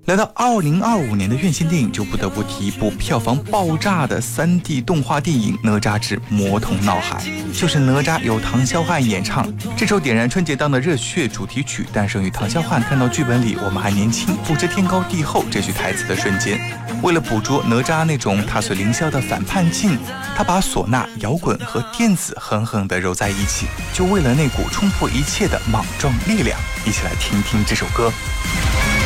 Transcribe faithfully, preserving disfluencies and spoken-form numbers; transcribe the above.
来到二零二五年的院线电影，就不得不提一部票房爆炸的 三 D 动画电影《哪吒之魔童闹海》，就是哪吒由唐潇汉演唱。这首点燃春节档的热血主题曲，诞生于唐潇汉看到剧本里"我们还年轻，不知天高地厚"这句台词的瞬间。为了捕捉哪吒那种踏碎凌霄的反叛劲，他把唢呐、摇滚和电子狠狠地揉在一起，就为了那股冲破一切的莽撞力量。一起来听听这首歌。